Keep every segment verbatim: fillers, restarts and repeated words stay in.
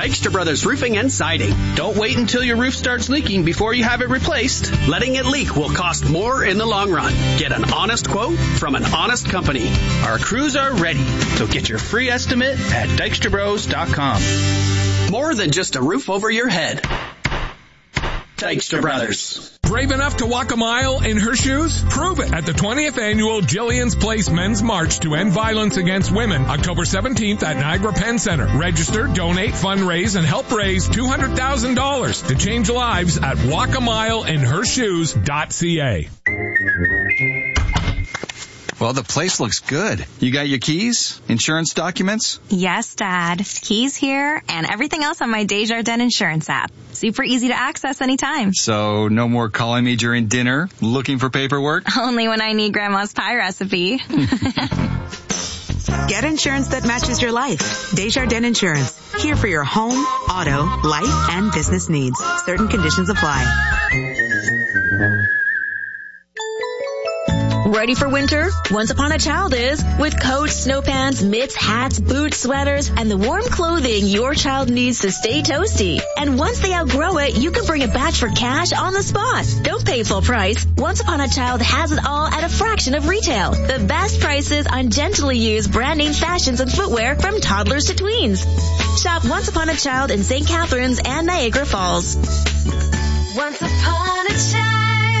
Dykstra Brothers Roofing and Siding. Don't wait until your roof starts leaking before you have it replaced. Letting it leak will cost more in the long run. Get an honest quote from an honest company. Our crews are ready, so get your free estimate at dykstra bros dot com. More than just a roof over your head. Dykstra Brothers. Brave enough to walk a mile in her shoes? Prove it at the twentieth Annual Jillian's Place Men's March to End Violence Against Women, October seventeenth at Niagara Penn Center. Register, donate, fundraise, and help raise two hundred thousand dollars to change lives at walk a mile in her shoes dot c a. Well, the place looks good. You got your keys? Insurance documents? Yes, Dad. Keys here and everything else on my Desjardins Insurance app. Super easy to access anytime. So no more calling me during dinner looking for paperwork? Only when I need Grandma's pie recipe. Get insurance that matches your life. Desjardins Insurance. Here for your home, auto, life, and business needs. Certain conditions apply. Ready for winter? Once Upon a Child is. With coats, snow pants, mitts, hats, boots, sweaters, and the warm clothing your child needs to stay toasty. And once they outgrow it, you can bring it back for cash on the spot. Don't pay full price. Once Upon a Child has it all at a fraction of retail. The best prices on gently used brand name fashions and footwear from toddlers to tweens. Shop Once Upon a Child in Saint Catharines and Niagara Falls. Once upon a child.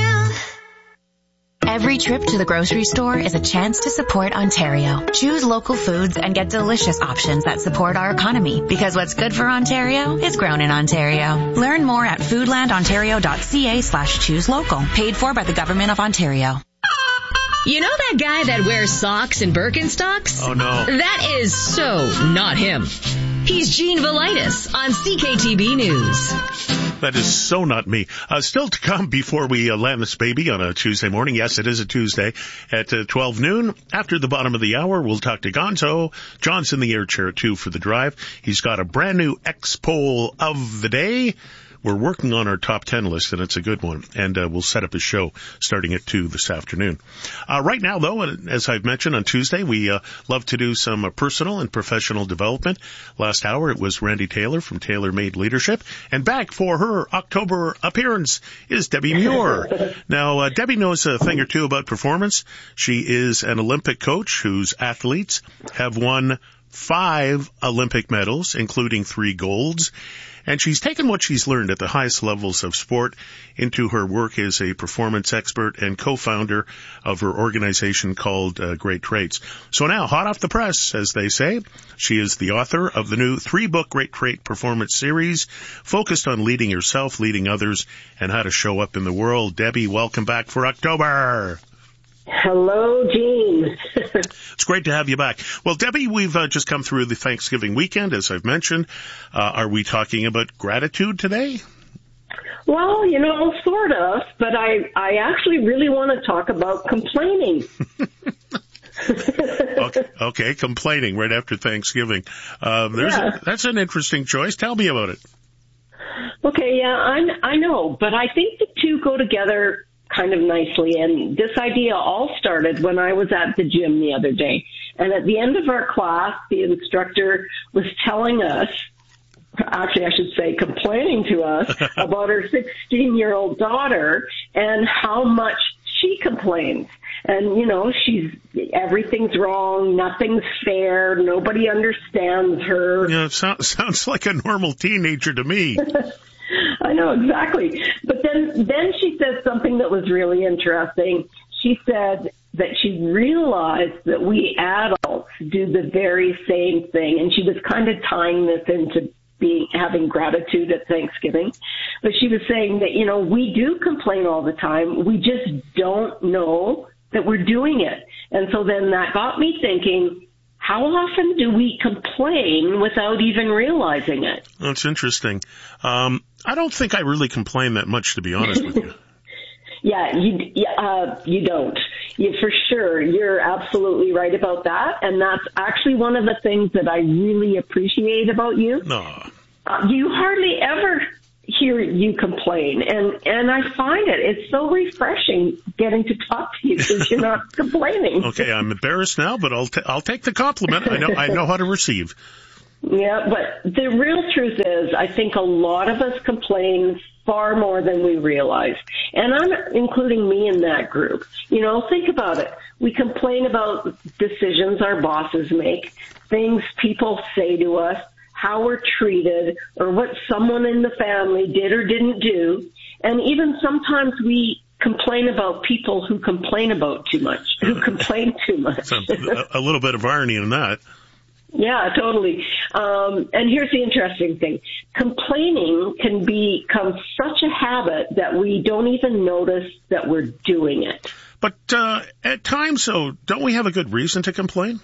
Every trip to the grocery store is a chance to support Ontario. Choose local foods and get delicious options that support our economy, because what's good for Ontario is grown in Ontario. Learn more at foodlandontario.ca slash choose local. Paid for by the Government of Ontario. You know that guy that wears socks and Birkenstocks? Oh, no. That is so not him. He's Gene Velitis on C K T B News. That is so not me. Uh, still to come before we uh, land this baby on a Tuesday morning. Yes, it is a Tuesday at uh, twelve noon. After the bottom of the hour, we'll talk to Gonzo. John's in the air chair, too, for the drive. He's got a brand new X-Poll of the day. We're working on our top ten list, and it's a good one. And uh, we'll set up a show starting at two this afternoon. Uh, right now, though, as I've mentioned on Tuesday, we uh, love to do some uh, personal and professional development. Last hour, it was Randy Taylor from Taylor Made Leadership. And back for her October appearance is Debbie Muir. Now, uh, Debbie knows a thing or two about performance. She is an Olympic coach whose athletes have won five Olympic medals, including three golds. And she's taken what she's learned at the highest levels of sport into her work as a performance expert and co-founder of her organization called uh, Great Traits. So now, hot off the press, as they say, she is the author of the new three-book Great Trait Performance series focused on leading yourself, leading others, and how to show up in the world. Debbie, welcome back for October. Hello, Gene. It's great to have you back. Well, Debbie, we've uh, just come through the Thanksgiving weekend, as I've mentioned. Uh, are we talking about gratitude today? Well, you know, sort of, but I, I actually really want to talk about complaining. okay, okay, complaining right after Thanksgiving. Um, there's yeah. a, that's an interesting choice. Tell me about it. Okay, yeah, I, I know, but I think the two go together kind of nicely. And this idea all started when I was at the gym the other day. And at the end of our class, the instructor was telling us, actually I should say complaining to us about her sixteen-year-old daughter and how much she complains. And, you know, she's, everything's wrong, nothing's fair, nobody understands her. Yeah, it so- sounds like a normal teenager to me. I know, exactly. But then, then she said something that was really interesting. She said that she realized that we adults do the very same thing. And she was kind of tying this into being, having gratitude at Thanksgiving. But she was saying that, you know, we do complain all the time. We just don't know that we're doing it. And so then that got me thinking, how often do we complain without even realizing it? That's interesting. Um, I don't think I really complain that much, to be honest with you. Yeah, you, uh, you don't. You, for sure, you're absolutely right about that. And that's actually one of the things that I really appreciate about you. No. Uh, you hardly ever hear you complain. And, and I find it, it's so refreshing getting to talk to you because you're not complaining. Okay, I'm embarrassed now, but I'll, t- I'll take the compliment. I know, I know how to receive. Yeah, but the real truth is, I think a lot of us complain far more than we realize. And I'm including me in that group. You know, think about it. We complain about decisions our bosses make, things people say to us, how we're treated, or what someone in the family did or didn't do. And even sometimes we complain about people who complain about too much, who complain too much. a, a little bit of irony in that. Yeah, totally. Um, and here's the interesting thing. Complaining can become such a habit that we don't even notice that we're doing it. But uh, at times, though, don't we have a good reason to complain?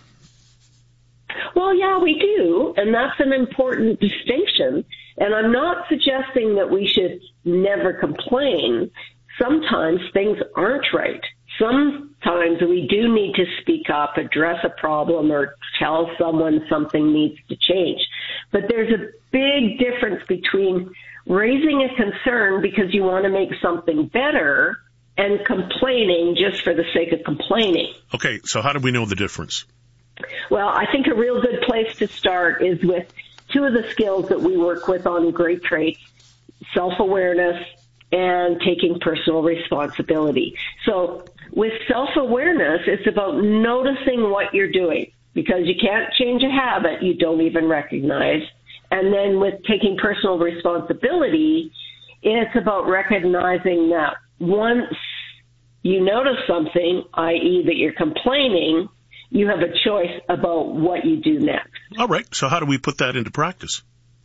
Well, yeah, we do, and that's an important distinction. And I'm not suggesting that we should never complain. Sometimes things aren't right. Sometimes we do need to speak up, address a problem, or tell someone something needs to change. But there's a big difference between raising a concern because you want to make something better and complaining just for the sake of complaining. Okay, so how do we know the difference? Well, I think a real good place to start is with two of the skills that we work with on Great Traits, self-awareness and taking personal responsibility. So with self-awareness, it's about noticing what you're doing, because you can't change a habit you don't even recognize. And then with taking personal responsibility, it's about recognizing that once you notice something, that is that you're complaining, you have a choice about what you do next. All right. So how do we put that into practice?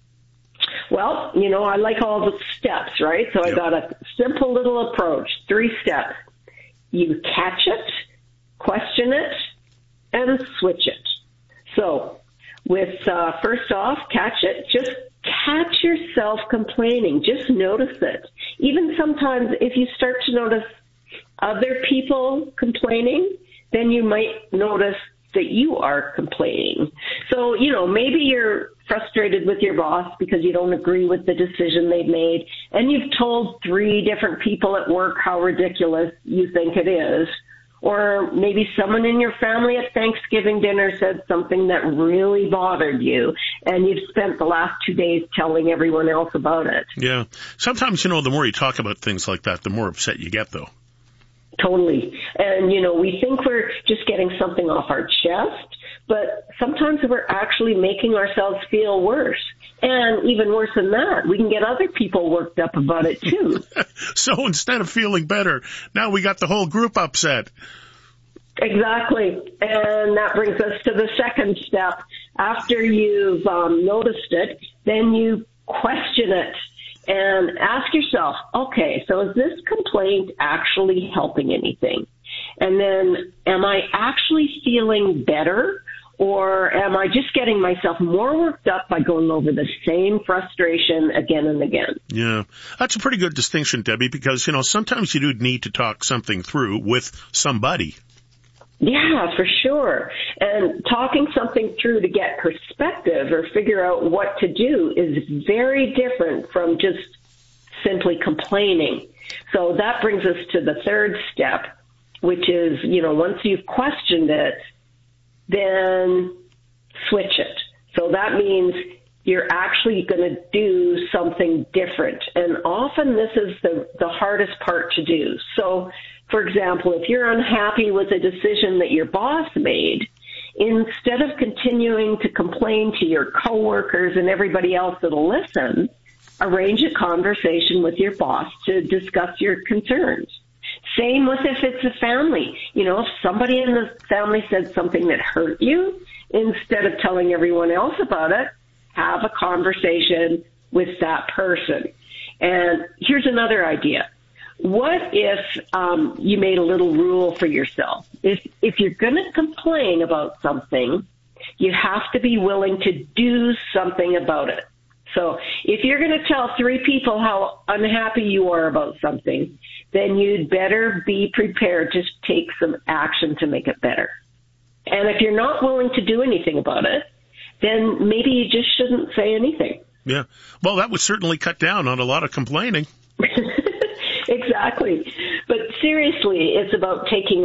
Well, you know, I like all the steps, right? So yep. I got a simple little approach, three steps. You catch it, question it, and switch it. So with, uh, first off, catch it. Just catch yourself complaining. Just notice it. Even sometimes if you start to notice other people complaining, then you might notice that you are complaining. So, you know, maybe you're frustrated with your boss because you don't agree with the decision they've made, and you've told three different people at work how ridiculous you think it is. Or maybe someone in your family at Thanksgiving dinner said something that really bothered you, and you've spent the last two days telling everyone else about it. Yeah. Sometimes, you know, the more you talk about things like that, the more upset you get, though. Totally. And, you know, we think we're just getting something off our chest, but sometimes we're actually making ourselves feel worse. And even worse than that, we can get other people worked up about it, too. So instead of feeling better, now we got the whole group upset. Exactly. And that brings us to the second step. After you've um, noticed it, then you question it. And ask yourself, okay, so is this complaint actually helping anything? And then, am I actually feeling better, or am I just getting myself more worked up by going over the same frustration again and again? Yeah, that's a pretty good distinction, Debbie, because, you know, sometimes you do need to talk something through with somebody. Yeah, for sure. And talking something through to get perspective or figure out what to do is very different from just simply complaining. So that brings us to the third step, which is, you know, once you've questioned it, then switch it. So that means you're actually going to do something different. And often this is the, the hardest part to do. So, for example, if you're unhappy with a decision that your boss made, instead of continuing to complain to your coworkers and everybody else that'll listen, arrange a conversation with your boss to discuss your concerns. Same with if it's a family. You know, if somebody in the family said something that hurt you, instead of telling everyone else about it, have a conversation with that person. And here's another idea. What if um, you made a little rule for yourself? If if you're going to complain about something, you have to be willing to do something about it. So if you're going to tell three people how unhappy you are about something, then you'd better be prepared to take some action to make it better. And if you're not willing to do anything about it, then maybe you just shouldn't say anything. Yeah. Well, that would certainly cut down on a lot of complaining. Exactly. But seriously, it's about taking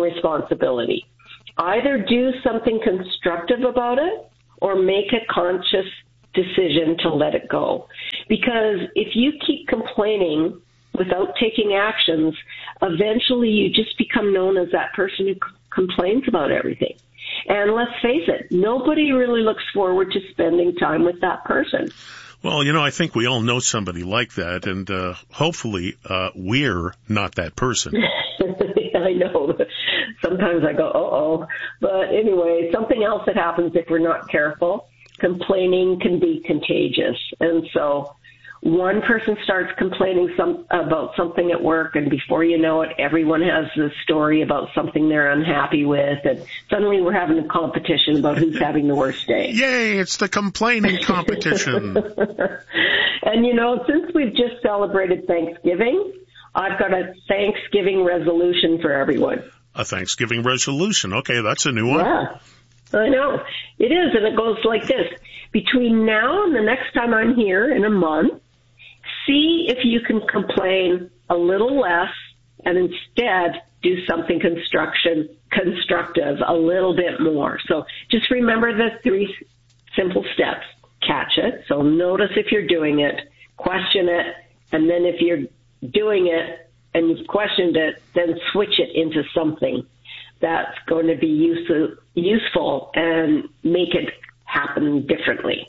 responsibility. Either do something constructive about it or make a conscious decision to let it go. Because if you keep complaining without taking actions, eventually you just become known as that person who c- complains about everything. And let's face it, nobody really looks forward to spending time with that person. Well, you know, I think we all know somebody like that, and uh, hopefully uh, we're not that person. I know. Sometimes I go, uh-oh. But anyway, something else that happens if we're not careful, complaining can be contagious. And so one person starts complaining some, about something at work, and before you know it, everyone has this story about something they're unhappy with, and suddenly we're having a competition about who's having the worst day. Yay, it's the complaining competition. And, you know, since we've just celebrated Thanksgiving, I've got a Thanksgiving resolution for everyone. A Thanksgiving resolution. Okay, that's a new one. Yeah, I know. It is, and it goes like this. Between now and the next time I'm here in a month, see if you can complain a little less and instead do something construction constructive a little bit more. So just remember the three simple steps. Catch it. So notice if you're doing it, question it, and then if you're doing it and you've questioned it, then switch it into something that's going to be use- useful and make it happen differently.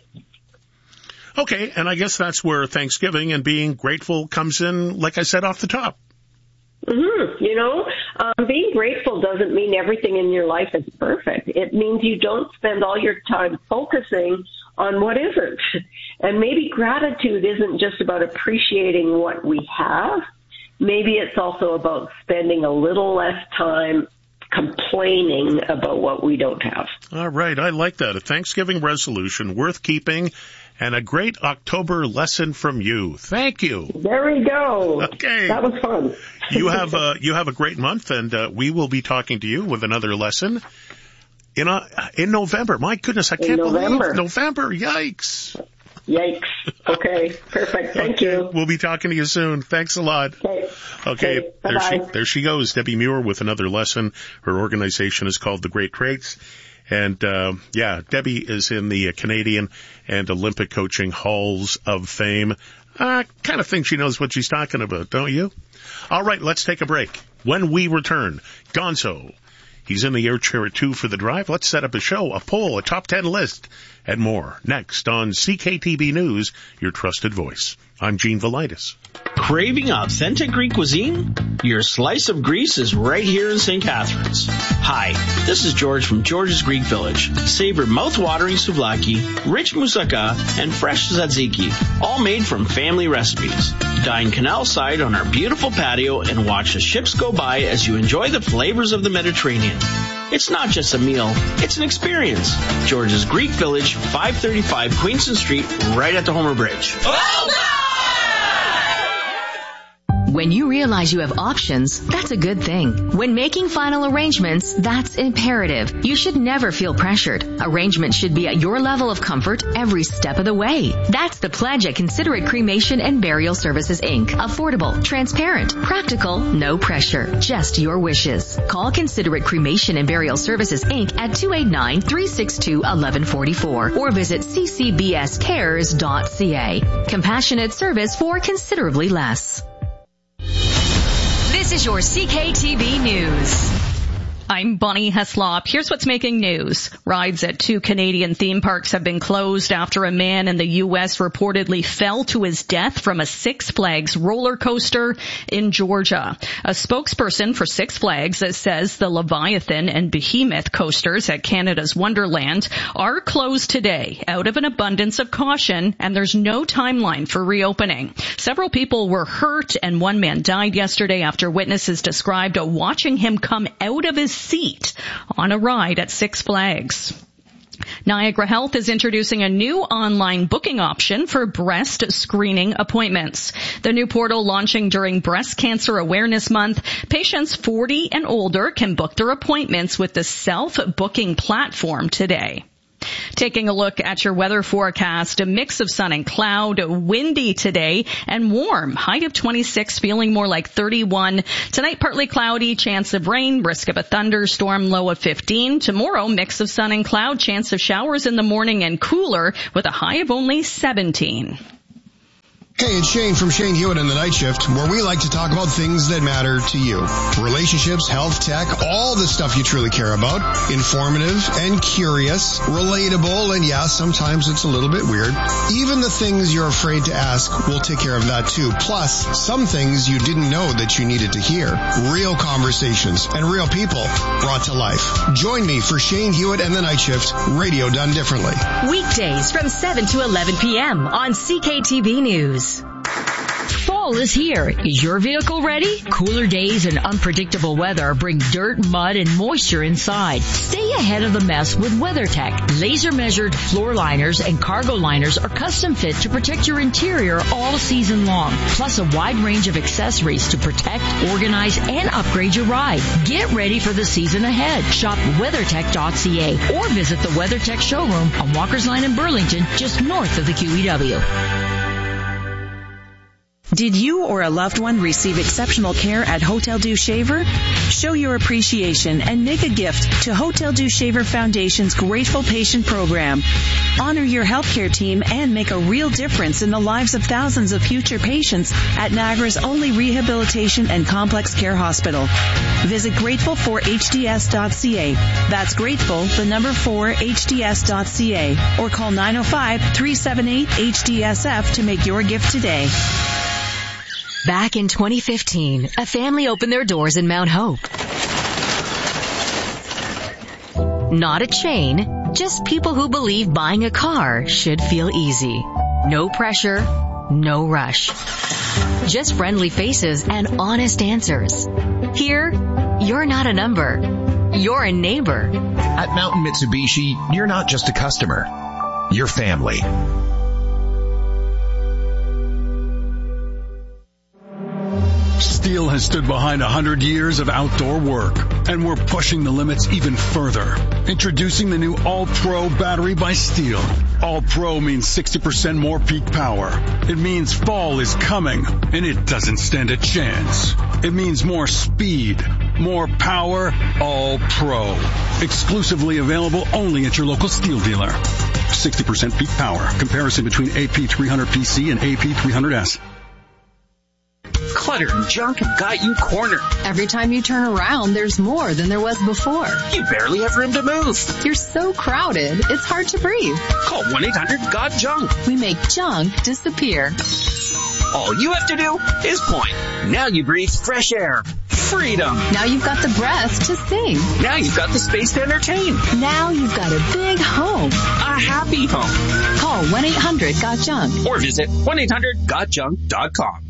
Okay, and I guess that's where Thanksgiving and being grateful comes in, like I said, off the top. Mm-hmm. You know, um, being grateful doesn't mean everything in your life is perfect. It means you don't spend all your time focusing on what isn't. And maybe gratitude isn't just about appreciating what we have. Maybe it's also about spending a little less time complaining about what we don't have. All right, I like that. A Thanksgiving resolution worth keeping. And a great October lesson from you. Thank you. There we go. Okay. That was fun. you have a, you have a great month, and uh, we will be talking to you with another lesson in a, in November. My goodness, I can't in November. believe November. Yikes. Yikes. Okay, perfect. Thank okay. you. We'll be talking to you soon. Thanks a lot. Okay. Okay, okay. there she, there she goes, Debbie Muir with another lesson. Her organization is called The Great Traits. And, uh, yeah, Debbie is in the Canadian and Olympic Coaching Halls of Fame. Uh, kind of think she knows what she's talking about, don't you? All right, let's take a break. When we return, Gonzo. He's in the air chair at two for the drive. Let's set up a show, a poll, a top ten list, and more. Next on C K T B News, your trusted voice. I'm Gene Velitis. Craving authentic Greek cuisine? Your slice of Greece is right here in Saint Catharines. Hi, this is George from George's Greek Village. Savor mouth-watering souvlaki, rich moussaka, and fresh tzatziki, all made from family recipes. Dine canal side on our beautiful patio and watch the ships go by as you enjoy the flavors of the Mediterranean. It's not just a meal, it's an experience. George's Greek Village, five thirty-five Queenston Street, right at the Homer Bridge. When you realize you have options, that's a good thing. When making final arrangements, that's imperative. You should never feel pressured. Arrangements should be at your level of comfort every step of the way. That's the pledge at Considerate Cremation and Burial Services, Incorporated. Affordable, transparent, practical, no pressure, just your wishes. Call Considerate Cremation and Burial Services, Incorporated at two eight nine, three six two, one one four four or visit c c b s cares dot c a. Compassionate service for considerably less. This is your C K T B News. I'm Bonnie Heslop. Here's what's making news. Rides at two Canadian theme parks have been closed after a man in the U S reportedly fell to his death from a Six Flags roller coaster in Georgia. A spokesperson for Six Flags says the Leviathan and Behemoth coasters at Canada's Wonderland are closed today out of an abundance of caution, and there's no timeline for reopening. Several people were hurt, and one man died yesterday after witnesses described watching him come out of his seat on a ride at Six Flags. Niagara Health is introducing a new online booking option for breast screening appointments. The new portal launching during Breast Cancer Awareness Month, patients forty and older can book their appointments with the self-booking platform today. Taking a look at your weather forecast, a mix of sun and cloud, windy today and warm. High of twenty-six, feeling more like thirty-one. Tonight, partly cloudy, chance of rain, risk of a thunderstorm, low of fifteen. Tomorrow, mix of sun and cloud, chance of showers in the morning and cooler with a high of only seventeen. Hey, it's Shane from Shane Hewitt and the Night Shift, where we like to talk about things that matter to you. Relationships, health, tech, all the stuff you truly care about. Informative and curious, relatable, and yeah, sometimes it's a little bit weird. Even the things you're afraid to ask, we'll take care of that too. Plus, some things you didn't know that you needed to hear. Real conversations and real people brought to life. Join me for Shane Hewitt and the Night Shift, radio done differently. Weekdays from seven to eleven p.m. on C K T B News. Fall is here. Is your vehicle ready? Cooler days and unpredictable weather bring dirt, mud, and moisture inside. Stay ahead of the mess with WeatherTech. Laser-measured floor liners and cargo liners are custom fit to protect your interior all season long. Plus a wide range of accessories to protect, organize, and upgrade your ride. Get ready for the season ahead. Shop weathertech dot c a or visit the WeatherTech showroom on Walker's Line in Burlington, just north of the Q E W. Did you or a loved one receive exceptional care at Hotel Dieu Shaver? Show your appreciation and make a gift to Hotel Dieu Shaver Foundation's Grateful Patient Program. Honor your healthcare team and make a real difference in the lives of thousands of future patients at Niagara's only rehabilitation and complex care hospital. Visit grateful for h d s dot c a. That's grateful, the number four, h d s dot c a. Or call nine oh five, three seven eight, H D S F to make your gift today. Back in twenty fifteen, a family opened their doors in Mount Hope. Not a chain, just people who believe buying a car should feel easy. No pressure, no rush. Just friendly faces and honest answers. Here, you're not a number. You're a neighbor. At Mountain Mitsubishi, you're not just a customer. You're family. Steel has stood behind one hundred years of outdoor work, and we're pushing the limits even further. Introducing the new All-Pro battery by Steel. All-Pro means sixty percent more peak power. It means fall is coming, and it doesn't stand a chance. It means more speed, more power, All-Pro. Exclusively available only at your local Steel dealer. sixty percent peak power. Comparison between A P three hundred P C and A P three hundred S. Clutter and junk have got you cornered. Every time you turn around, there's more than there was before. You barely have room to move. You're so crowded, it's hard to breathe. Call one eight hundred got junk. We make junk disappear. All you have to do is point. Now you breathe fresh air. Freedom. Now you've got the breath to sing. Now you've got the space to entertain. Now you've got a big home. A happy home. Call one eight hundred got junk. Or visit one eight hundred got junk dot com.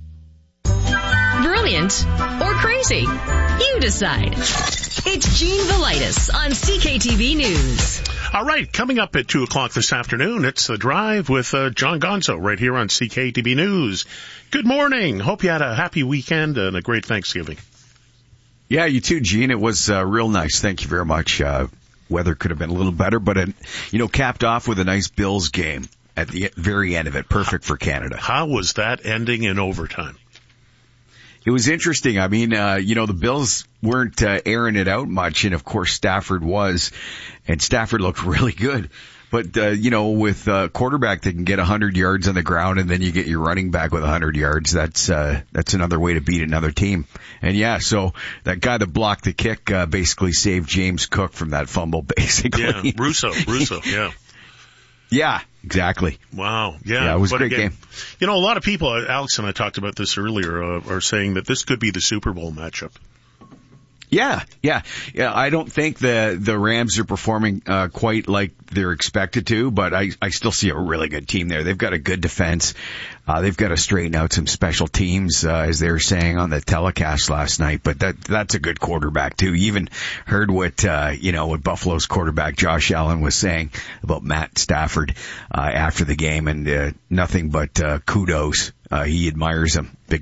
Brilliant or crazy? You decide. It's Gene Velitis on C K T V News. All right, coming up at two o'clock this afternoon, it's The Drive with uh, John Gonzo right here on C K T V News. Good morning. Hope you had a happy weekend and a great Thanksgiving. Yeah, you too, Gene. It was uh, real nice. Thank you very much. Uh, weather could have been a little better, but, it, you know, capped off with a nice Bills game at the very end of it. Perfect for Canada. How was that ending in overtime? It was interesting. I mean, uh, you know, the Bills weren't uh, airing it out much, and of course Stafford was, and Stafford looked really good. But, uh, you know, with a uh, quarterback that can get one hundred yards on the ground and then you get your running back with one hundred yards, that's uh, that's another way to beat another team. And, yeah, so that guy that blocked the kick uh, basically saved James Cook from that fumble, basically. Yeah, Russo, Russo, yeah. Yeah, exactly. Wow. Yeah. Yeah, it was a great great game. game. You know, a lot of people, Alex and I talked about this earlier, uh, are saying that this could be the Super Bowl matchup. Yeah, yeah, yeah. I don't think the the Rams are performing uh, quite like they're expected to, but I I still see a really good team there. They've got a good defense. Uh, they've got to straighten out some special teams, uh, as they were saying on the telecast last night. But that that's a good quarterback too. You even heard what uh, you know what Buffalo's quarterback Josh Allen was saying about Matt Stafford uh, after the game, and uh, nothing but uh, kudos. Uh, he admires him big time.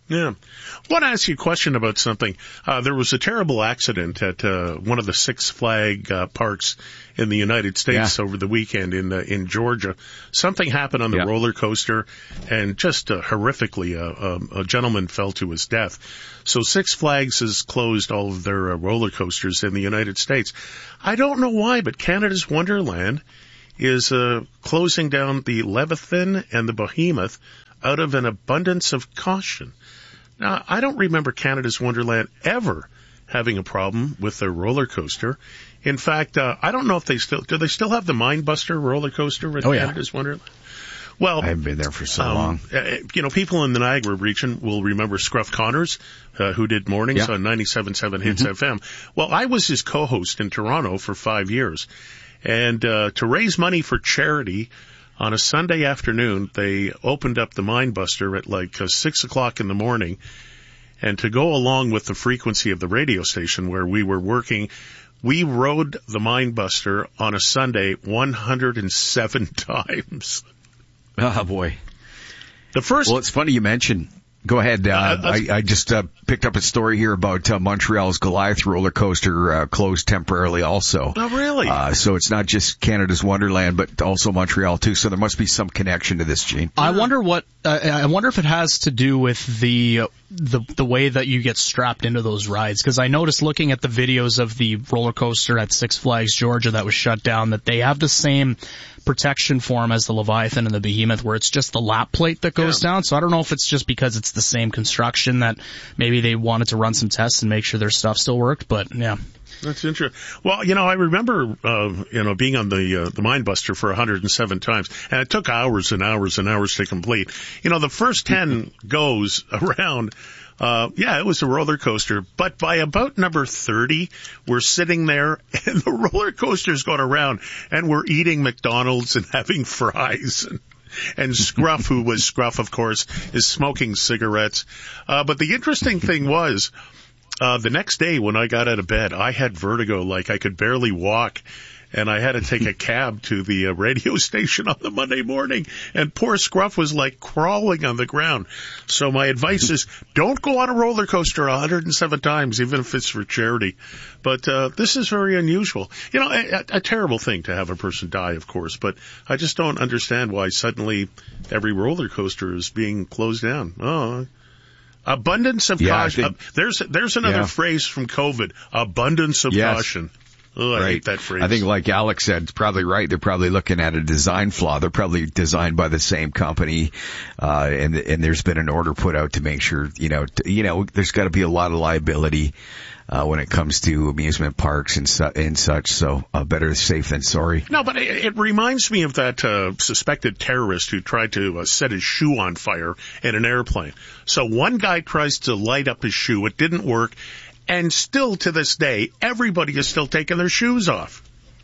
Yeah. I want to ask you a question about something. Uh, there was a terrible accident at uh, one of the Six Flag uh, parks in the United States yeah. over the weekend in uh, in Georgia. Something happened on the yeah. roller coaster, and just uh, horrifically, uh, um, a gentleman fell to his death. So Six Flags has closed all of their uh, roller coasters in the United States. I don't know why, but Canada's Wonderland is uh, closing down the Leviathan and the Behemoth out of an abundance of caution. Now, I don't remember Canada's Wonderland ever having a problem with their roller coaster. In fact, uh, I don't know if they still, do they still have the Mindbuster roller coaster at oh, yeah. Canada's Wonderland? Well, I haven't been there for so um, long. Uh, you know, people in the Niagara region will remember Scruff Connors, uh, who did mornings yeah. on ninety-seven point seven Hits mm-hmm. F M. Well, I was his co-host in Toronto for five years. And uh, to raise money for charity, on a Sunday afternoon, they opened up the Mindbuster at like uh, six o'clock in the morning. And to go along with the frequency of the radio station where we were working, we rode the Mindbuster on a Sunday one hundred seven times. Oh, boy. The first. Well, it's funny you mentioned. Go ahead. Uh, uh, I, I just uh, picked up a story here about uh, Montreal's Goliath roller coaster uh, closed temporarily also. Oh, really? Uh, so it's not just Canada's Wonderland, but also Montreal, too. So there must be some connection to this, Gene. I wonder what, uh, I wonder if it has to do with the the the way that you get strapped into those rides. Because I noticed looking at the videos of the roller coaster at Six Flags Georgia that was shut down that they have the same protection form as the Leviathan and the Behemoth, where it's just the lap plate that goes yeah. down. So I don't know if it's just because it's the same construction that maybe they wanted to run some tests and make sure their stuff still worked. But yeah. That's interesting. Well, you know, I remember, uh, you know, being on the, uh, the Mindbuster for one hundred seven times, and it took hours and hours and hours to complete. You know, the first ten goes around, uh, yeah, it was a roller coaster, but by about number thirty, we're sitting there and the roller coaster's going around and we're eating McDonald's and having fries and, and Scruff, who was Scruff, of course, is smoking cigarettes. Uh, but the interesting thing was, Uh, the next day when I got out of bed, I had vertigo, like I could barely walk, and I had to take a cab to the uh, radio station on the Monday morning, and poor Scruff was like crawling on the ground. So my advice is don't go on a roller coaster one hundred seven times, even if it's for charity. But uh, this is very unusual. You know, a, a terrible thing to have a person die, of course, but I just don't understand why suddenly every roller coaster is being closed down. Oh, abundance of yeah, caution. think, uh, there's there's another yeah. phrase from COVID. Abundance of yes. caution. Oh, I right. hate that phrase. I think, like Alex said, it's probably right. They're probably looking at a design flaw. They're probably designed by the same company, uh, and and there's been an order put out to make sure, you know, to, you know, there's got to be a lot of liability uh, when it comes to amusement parks and su- and such. So uh, better safe than sorry. No, but it, it reminds me of that uh, suspected terrorist who tried to uh, set his shoe on fire in an airplane. So one guy tries to light up his shoe. It didn't work. And still to this day, everybody is still taking their shoes off.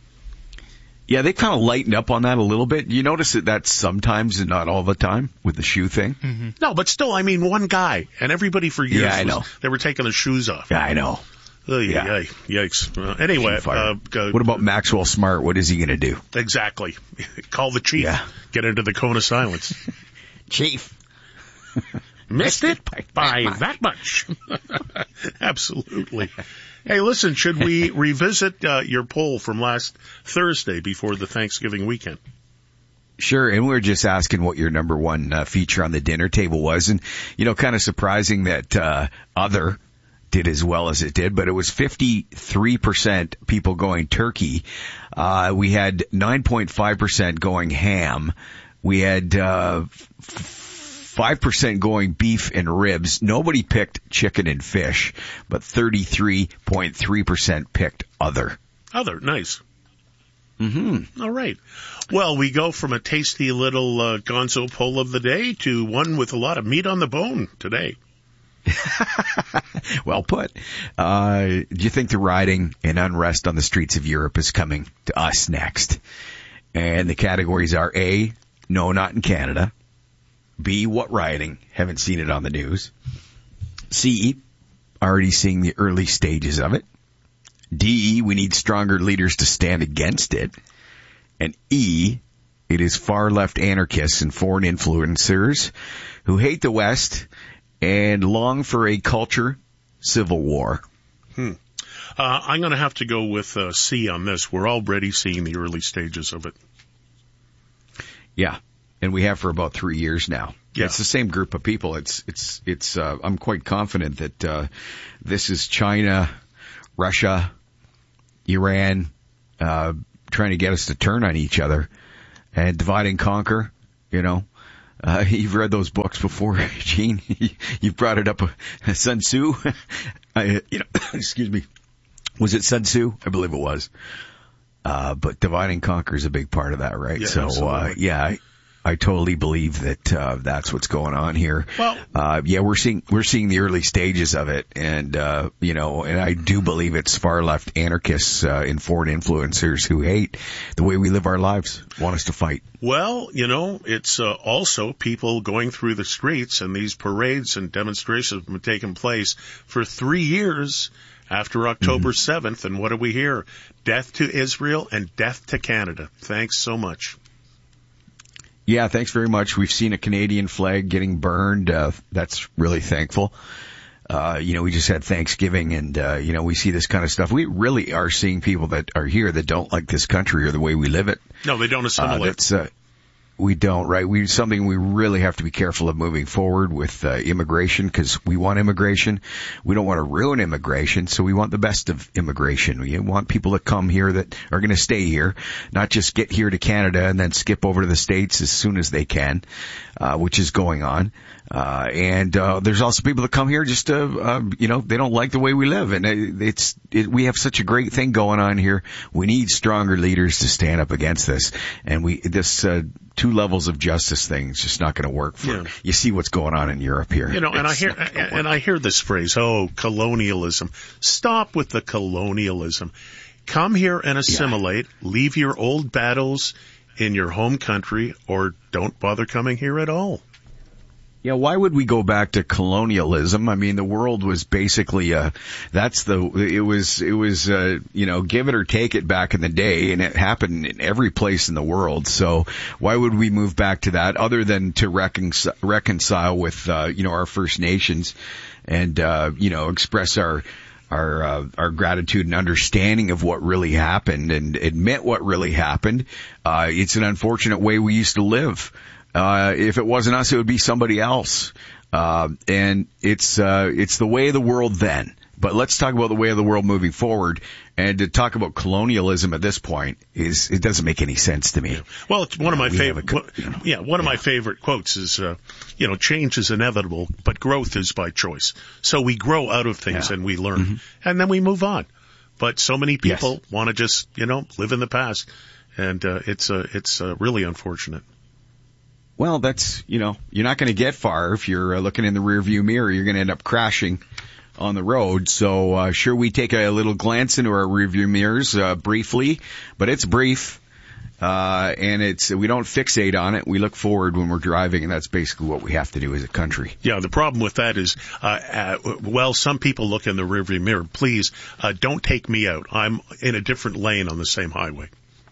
Yeah, they kind of lightened up on that a little bit. You notice that that's sometimes and not all the time with the shoe thing? Mm-hmm. No, but still, I mean, one guy. And everybody for years, yeah, I know. Was, they were taking their shoes off. Yeah, I know. Oh, yeah. yeah. Yikes. Uh, anyway. Uh, uh, what about Maxwell Smart? What is he going to do? Exactly. Call the chief. Yeah. Get into the cone of silence. Chief. Missed it by, by that much. Absolutely. Hey, listen, should we revisit uh, your poll from last Thursday before the Thanksgiving weekend? Sure, and we were just asking what your number one uh, feature on the dinner table was, and, you know, kind of surprising that uh, other did as well as it did, but it was fifty-three percent people going turkey. Uh, we had nine point five percent going ham. We had uh, five percent going beef and ribs. Nobody picked chicken and fish, but thirty-three point three percent picked other. Other, nice. Mm-hmm. All right. Well, we go from a tasty little uh, gonzo poll of the day to one with a lot of meat on the bone today. Well put. Uh, do you think the rioting and unrest on the streets of Europe is coming to us next? And the categories are A, no, not in Canada. B, what rioting? Haven't seen it on the news. C, already seeing the early stages of it. D, we need stronger leaders to stand against it. And E, it is far left anarchists and foreign influencers who hate the West and long for a culture civil war. Hmm. Uh, I'm going to have to go with uh, C on this. We're already seeing the early stages of it. Yeah, and we have for about three years now. Yeah. It's the same group of people. It's it's it's. Uh, I'm quite confident that uh, this is China, Russia, Iran, uh, trying to get us to turn on each other and divide and conquer. You know, uh, you've read those books before, Gene. You've brought it up. Uh, Sun Tzu. I, you know, excuse me. Was it Sun Tzu? I believe it was. Uh, but divide and conquer is a big part of that, right? Yeah, so, uh, yeah, I, I totally believe that, uh, that's what's going on here. Well, uh, yeah, we're seeing, we're seeing the early stages of it. And, uh, you know, and I do believe it's far left anarchists, uh, and foreign influencers who hate the way we live our lives, want us to fight. Well, you know, it's uh, also people going through the streets, and these parades and demonstrations have been taking place for three years after October seventh, and what do we hear? Death to Israel and death to Canada. Thanks so much. Yeah, thanks very much. We've seen a Canadian flag getting burned. Uh, that's really thankful. Uh, you know, we just had Thanksgiving, and, uh, you know, we see this kind of stuff. We really are seeing people that are here that don't like this country or the way we live it. No, they don't assimilate. Uh, that's, uh, We don't, right? We something we really have to be careful of moving forward with uh, immigration, because we want immigration. We don't want to ruin immigration, so we want the best of immigration. We want people to come here that are going to stay here, not just get here to Canada and then skip over to the States as soon as they can, uh, which is going on. Uh, and, uh, there's also people that come here just to, uh, you know, they don't like the way we live. And it, it's, it, we have such a great thing going on here. We need stronger leaders to stand up against this. And we, this, uh, two levels of justice thing is just not going to work for, yeah. You see what's going on in Europe here. You know, and I It's hear, and I hear this phrase, oh, colonialism. Stop with the colonialism. Come here and assimilate, yeah. Leave your old battles in your home country, or don't bother coming here at all. Yeah, why would we go back to colonialism? I mean, the world was basically, uh, that's the, it was, it was, uh, you know, give it or take it back in the day, and it happened in every place in the world. So why would we move back to that other than to reconcile, reconcile with, uh, you know, our First Nations and, uh, you know, express our, our, uh, our gratitude and understanding of what really happened and admit what really happened. Uh, it's an unfortunate way we used to live. Uh, if it wasn't us, it would be somebody else. Uh, and it's, uh, it's the way of the world then. But let's talk about the way of the world moving forward. And to talk about colonialism at this point is, it doesn't make any sense to me. Yeah. Well, it's one of my we favorite, co- you know, yeah, one of yeah. my favorite quotes is, uh, you know, change is inevitable, but growth is by choice. So we grow out of things yeah. and we learn, mm-hmm. and then we move on. But so many people yes. want to just, you know, live in the past. And, uh, it's, uh, it's, uh, really unfortunate. Well, that's, you know, you're not going to get far if you're uh, looking in the rearview mirror. You're going to end up crashing on the road. So, uh, sure, we take a little glance into our rearview mirrors, uh, briefly, but it's brief. Uh, and it's, we don't fixate on it. We look forward when we're driving, and that's basically what we have to do as a country. Yeah, the problem with that is, uh, uh well, some people look in the rearview mirror. Please, uh, don't take me out. I'm in a different lane on the same highway.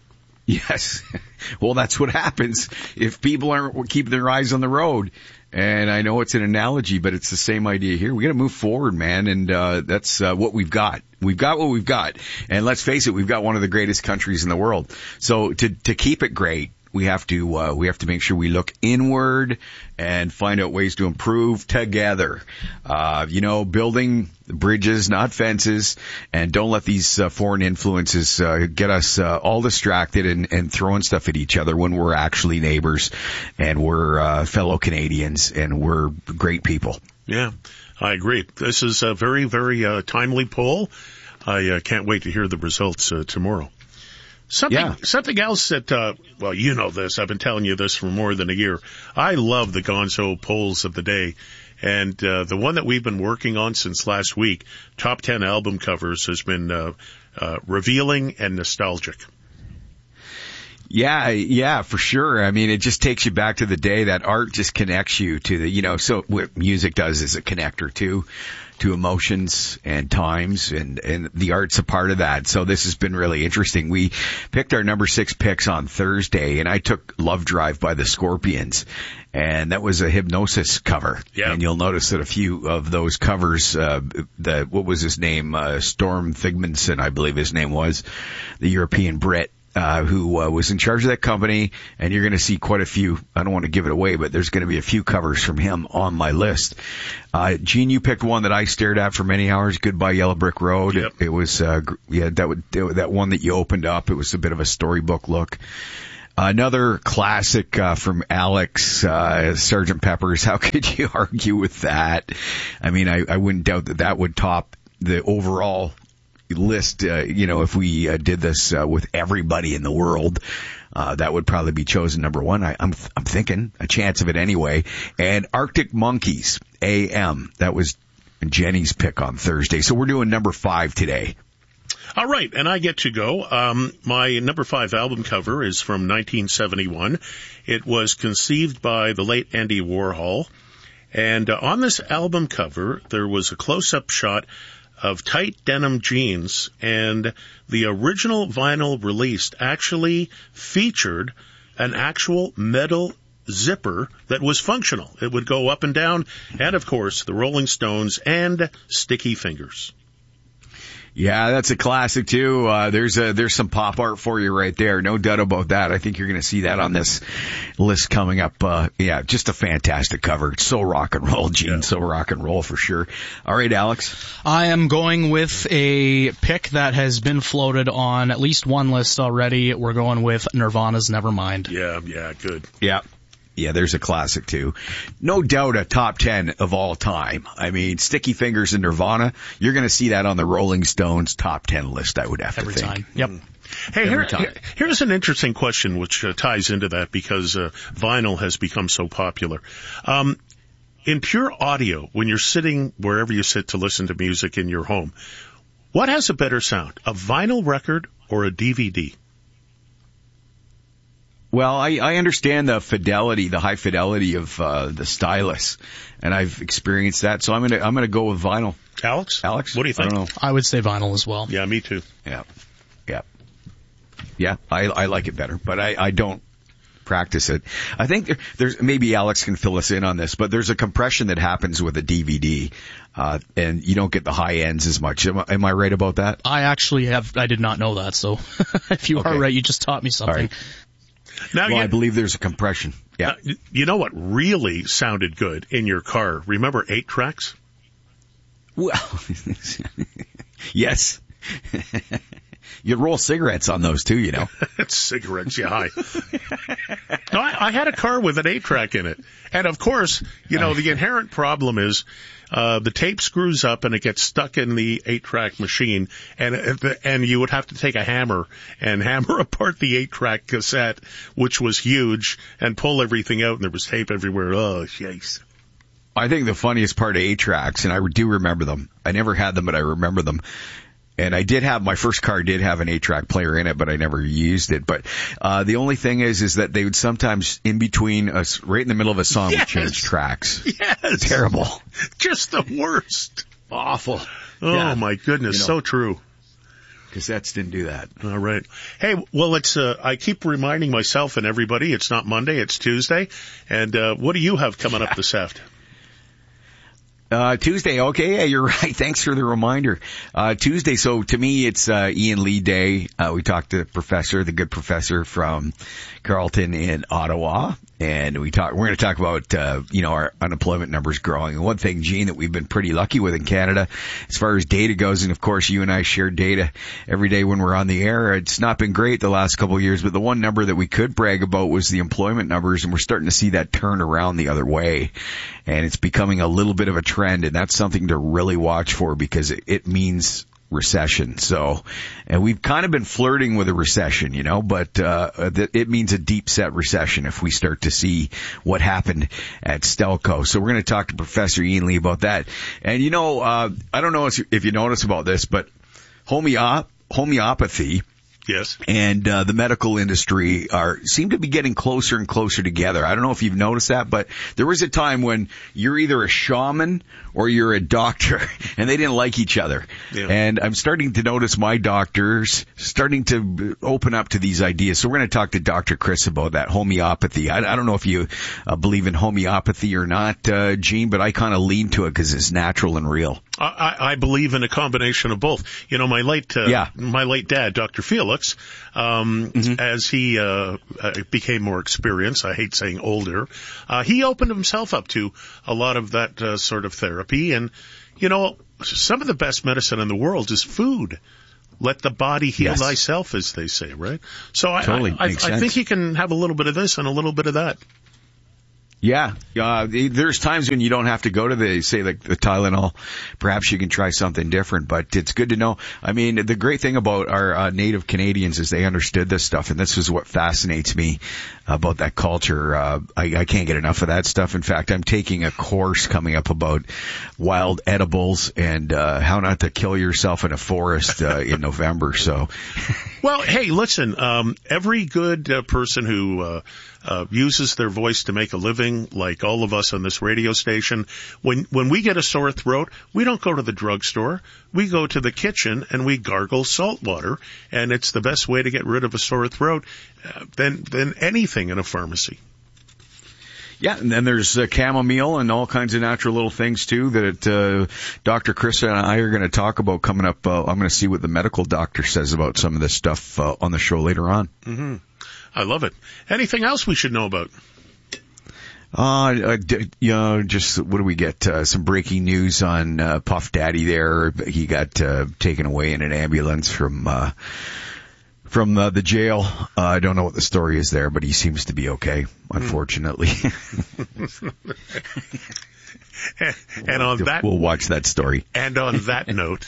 Yes. Well, that's what happens if people aren't keeping their eyes on the road. And I know it's an analogy, but it's the same idea here. We got to move forward, man. And, uh, that's, uh, what we've got. We've got what we've got. And let's face it, we've got one of the greatest countries in the world. So to, to keep it great, we have to, uh, we have to make sure we look inward and find out ways to improve together. Uh, you know, building bridges, not fences, and don't let these uh, foreign influences uh, get us uh, all distracted and, and throwing stuff at each other when we're actually neighbors and we're uh, fellow Canadians and we're great people. Yeah, I agree. This is a very, very uh, timely poll. I uh, can't wait to hear the results uh, tomorrow. Something, yeah. something else that, uh, well, you know this. I've been telling you this for more than a year. I love the Gonzo polls of the day. And, uh, the one that we've been working on since last week, top ten album covers, has been, uh, uh, revealing and nostalgic. Yeah, yeah, for sure. I mean, it just takes you back to the day. That art just connects you to the, you know, so what music does is a connector too, to emotions and times, and, and the art's a part of that. So this has been really interesting. We picked our number six picks on Thursday, and I took Love Drive by the Scorpions. And that was a Hypnosis cover. Yeah. And you'll notice that a few of those covers, uh, the, what was his name? Uh, Storm Thigmanson, I believe his name was, the European Brit, uh, who uh, was in charge of that company. And you're going to see quite a few, I don't want to give it away, but there's going to be a few covers from him on my list. Uh, Gene, you picked one that I stared at for many hours, Goodbye Yellow Brick Road. Yep. It, it was, uh, yeah, that would, that one that you opened up, it was a bit of a storybook look. Another classic uh, from Alex, uh, Sergeant Pepper's. How could you argue with that? I mean, I, I wouldn't doubt that that would top the overall list. Uh, you know, if we uh, did this uh, with everybody in the world, uh, that would probably be chosen number one. I, I'm I'm thinking a chance of it anyway. And Arctic Monkeys, A M. That was Jenny's pick on Thursday. So we're doing number five today. All right, and I get to go. Um, my number five album cover is from nineteen seventy-one. It was conceived by the late Andy Warhol. And uh, on this album cover, there was a close-up shot of tight denim jeans, and the original vinyl released actually featured an actual metal zipper that was functional. It would go up and down, and of course, the Rolling Stones and Sticky Fingers. Yeah, that's a classic too. Uh, there's a, there's some pop art for you right there. No doubt about that. I think you're going to see that on this list coming up. Uh, yeah, just a fantastic cover. It's so rock and roll, Gene. Yeah. So rock and roll for sure. All right, Alex. I am going with a pick that has been floated on at least one list already. We're going with Nirvana's Nevermind. Yeah, yeah, good. Yeah. Yeah, there's a classic too. No doubt a top ten of all time. I mean, Sticky Fingers and Nirvana, you're going to see that on the Rolling Stones top ten list, I would have Every to think. time. Yep. Hey, here, here, here's an interesting question which uh, ties into that because uh, vinyl has become so popular. Um, in pure audio, when you're sitting wherever you sit to listen to music in your home, what has a better sound, a vinyl record or a D V D? Well, I, I understand the fidelity, the high fidelity of uh, the stylus, and I've experienced that. So I'm gonna I'm gonna go with vinyl. Alex, Alex, what do you think? I don't know. I would say vinyl as well. Yeah, me too. Yeah, yeah, yeah. I I like it better, but I I don't practice it. I think there, there's maybe Alex can fill us in on this, but there's a compression that happens with a D V D, uh, and you don't get the high ends as much. Am, am I right about that? I actually have. I did not know that. So if you Okay. are right, you just taught me something. Now, well, you, I believe there's a compression. Yeah. Now, you know what really sounded good in your car? Remember eight tracks? Well, yes. You'd roll cigarettes on those too, you know. Cigarettes, yeah. Hi. No, I, I had a car with an eight track in it. And of course, you know, the inherent problem is, uh, the tape screws up and it gets stuck in the eight track machine, and, and you would have to take a hammer and hammer apart the eight track cassette, which was huge, and pull everything out, and there was tape everywhere. Oh, jeez. I think the funniest part of eight tracks, and I do remember them. I never had them, but I remember them. And I did have, my first car did have an eight track player in it, but I never used it. But, uh, the only thing is, is that they would sometimes, in between us, right in the middle of a song, Yes. would change tracks. Yes. Terrible. Just the worst. Awful. Oh, Yeah. my goodness. You know. So true. Cassettes didn't do that. All right. Hey, well, it's, uh, I keep reminding myself and everybody, it's not Monday, it's Tuesday. And, uh, what do you have coming up this afternoon? Uh, Tuesday, okay, yeah, you're right. Thanks for the reminder. Uh, Tuesday, so to me, it's, uh, Ian Lee Day. Uh, we talked to the professor, the good professor from Carleton in Ottawa, and we talk, we're going to talk about, uh, you know, our unemployment numbers growing. And one thing, Gene, that we've been pretty lucky with in Canada, as far as data goes, and of course, you and I share data every day when we're on the air. It's not been great the last couple of years, but the one number that we could brag about was the employment numbers, and we're starting to see that turn around the other way. And it's becoming a little bit of a trend, and that's something to really watch for because it, it means recession. So, and we've kind of been flirting with a recession, you know, but uh it means a deep set recession if we start to see what happened at Stelco. So we're going to talk to Professor Ian Lee about that. And you know, uh I don't know if you notice about this, but homeop- homeopathy Yes. And uh, the medical industry are seem to be getting closer and closer together. I don't know if you've noticed that, but there was a time when you're either a shaman or you're a doctor, and they didn't like each other. Yeah. And I'm starting to notice my doctors starting to open up to these ideas. So we're going to talk to Doctor Chris about that homeopathy. I, I don't know if you uh, believe in homeopathy or not, uh, Gene, but I kind of lean to it because it's natural and real. I, I believe in a combination of both. You know, my late, uh, yeah. my late dad, Doctor Felix, um, mm-hmm. as he, uh, uh, became more experienced, I hate saying older, uh, he opened himself up to a lot of that, uh, sort of therapy. And, you know, some of the best medicine in the world is food. Let the body heal yes. thyself, as they say, right? So I, totally. I, I, Makes I sense. think he can have a little bit of this and a little bit of that. Yeah, uh, there's times when you don't have to go to the, say, like the Tylenol. Perhaps you can try something different, but it's good to know. I mean, the great thing about our uh, native Canadians is they understood this stuff, and this is what fascinates me about that culture. Uh, I, I can't get enough of that stuff. In fact, I'm taking a course coming up about wild edibles and uh, how not to kill yourself in a forest uh, in November. So, well, hey, listen, um, every good uh, person who uh, uh, uses their voice to make a living, like all of us on this radio station, when when we get a sore throat, we don't go to the drugstore. We go to the kitchen and we gargle salt water, and it's the best way to get rid of a sore throat uh, than than anything in a pharmacy. Yeah, and then there's uh, chamomile and all kinds of natural little things too that uh, Doctor Chris and I are going to talk about coming up. Uh, I'm going to see what the medical doctor says about some of this stuff uh, on the show later on. Mm-hmm. I love it. Anything else we should know about? Uh, uh d- you know, just what do we get? Uh, some breaking news on uh, Puff Daddy there. He got uh, taken away in an ambulance from uh, from uh, the jail. Uh, I don't know what the story is there, but he seems to be okay, unfortunately. And on that, we'll watch that story. And on that note,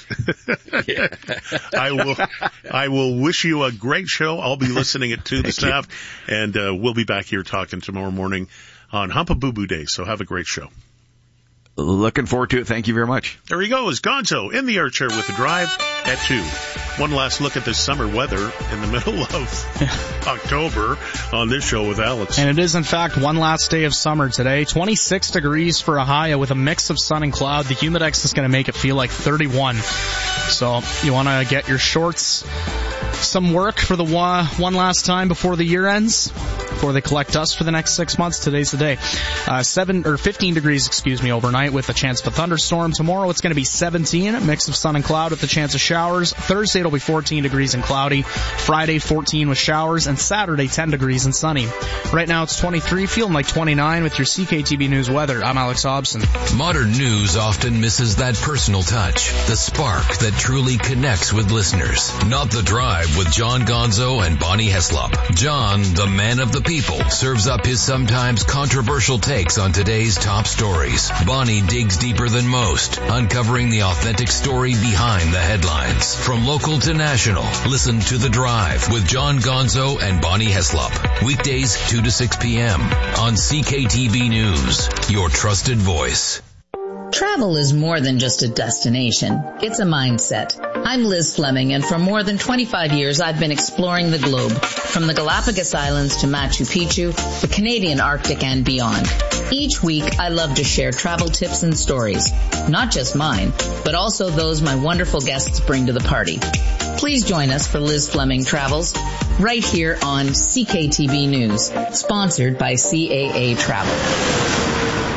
I will, I will wish you a great show. I'll be listening at two this afternoon, and uh, we'll be back here talking tomorrow morning on Humpa Boo Boo Day. So have a great show. Looking forward to it. Thank you very much. There he goes, Gonzo in the air chair with the drive at two. One last look at this summer weather in the middle of October on this show with Alex. And it is, in fact, one last day of summer today. twenty-six degrees for a high with a mix of sun and cloud. The humidex is going to make it feel like thirty-one. So you want to get your shorts, some work for the one, one last time before the year ends, before they collect us for the next six months. Today's the day. Uh, seven or fifteen degrees, excuse me, overnight with a chance of a thunderstorm. Tomorrow it's going to be seventeen, a mix of sun and cloud with a chance of showers. Thursday it'll be fourteen degrees and cloudy. Friday fourteen with showers, and Saturday ten degrees and sunny. Right now it's twenty-three, feeling like twenty-nine with your C K T B News weather. I'm Alex Hobson. Modern news often misses that personal touch, the spark that truly connects with listeners. Not the Drive with John Gonzo and Bonnie Heslop. John, the man of the people, serves up his sometimes controversial takes on today's top stories. Bonnie digs deeper than most, uncovering the authentic story behind the headlines. From local to national, listen to The Drive with John Gonzo and Bonnie Heslop. Weekdays two to six p.m. on C K T B News, your trusted voice. Travel is more than just a destination. It's a mindset. I'm Liz Fleming, and for more than twenty-five years, I've been exploring the globe, from the Galapagos Islands to Machu Picchu, the Canadian Arctic, and beyond. Each week, I love to share travel tips and stories, not just mine, but also those my wonderful guests bring to the party. Please join us for Liz Fleming Travels, right here on C K T B News, sponsored by C A A Travel.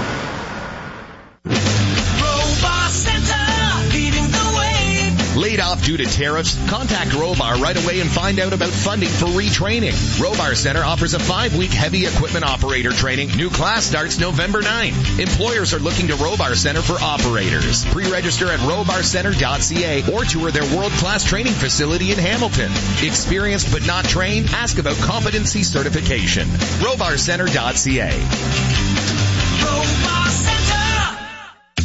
Laid off due to tariffs? Contact Robar right away and find out about funding for retraining. Robar Center offers a five-week heavy equipment operator training. New class starts November ninth. Employers are looking to Robar Center for operators. Pre-register at robar center dot c a or tour their world-class training facility in Hamilton. Experienced but not trained? Ask about competency certification. robar center dot c a. Our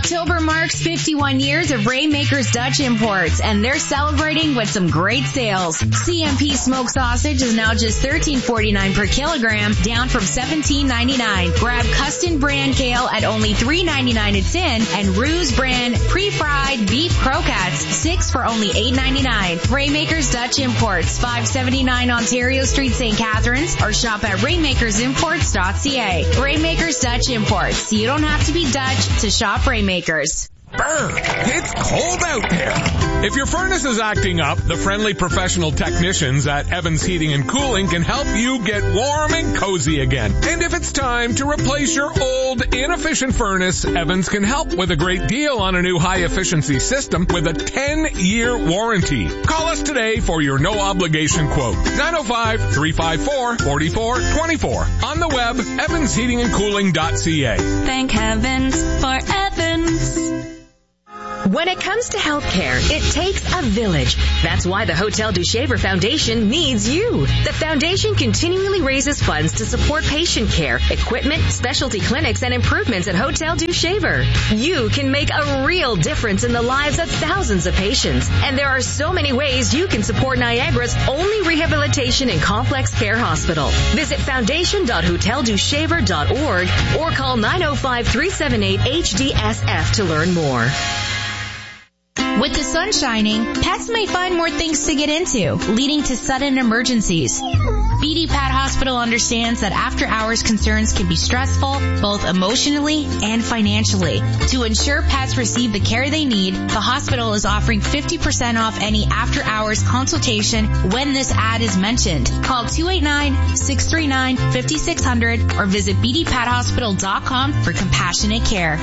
October marks fifty-one years of Rainmakers Dutch Imports, and they're celebrating with some great sales. C M P smoked sausage is now just thirteen forty-nine per kilogram, down from seventeen ninety-nine. Grab Custom brand kale at only three ninety-nine a tin, and Ruse brand pre-fried beef croquettes, six for only eight ninety-nine. Rainmakers Dutch Imports, five seventy-nine Ontario Street, Saint Catharines, or shop at rainmakers imports dot c a. Rainmakers Dutch Imports. You don't have to be Dutch to shop Rainmakers. Brr, it's cold out there. If your furnace is acting up, the friendly professional technicians at Evans Heating and Cooling can help you get warm and cozy again. And if it's time to replace your old, inefficient furnace, Evans can help with a great deal on a new high-efficiency system with a ten-year warranty. Call us today for your no-obligation quote. nine oh five, three five four, four four two four. On the web, evans heating and cooling dot c a. Thank heavens for Evans. When it comes to healthcare, it takes a village. That's why the Hotel du Shaver Foundation needs you. The foundation continually raises funds to support patient care, equipment, specialty clinics, and improvements at Hotel du Shaver. You can make a real difference in the lives of thousands of patients. And there are so many ways you can support Niagara's only rehabilitation and complex care hospital. Visit foundation dot hotel du shaver dot org or call nine oh five, three seven eight, H D S F to learn more. With the sun shining, pets may find more things to get into, leading to sudden emergencies. B D Pet Hospital understands that after-hours concerns can be stressful, both emotionally and financially. To ensure pets receive the care they need, the hospital is offering fifty percent off any after-hours consultation when this ad is mentioned. Call two eight nine, six three nine, five six zero zero or visit b d pet hospital dot com for compassionate care.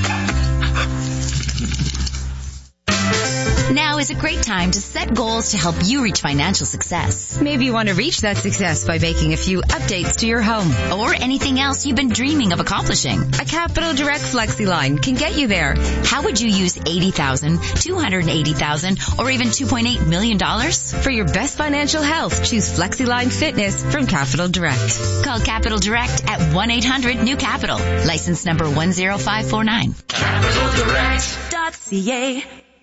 Now is a great time to set goals to help you reach financial success. Maybe you want to reach that success by making a few updates to your home. Or anything else you've been dreaming of accomplishing. A Capital Direct FlexiLine can get you there. How would you use eighty thousand dollars, two hundred eighty thousand dollars, or even two point eight million dollars? For your best financial health, choose FlexiLine Fitness from Capital Direct. Call Capital Direct at one eight hundred new capital. License number one zero five four nine. capital direct dot c a.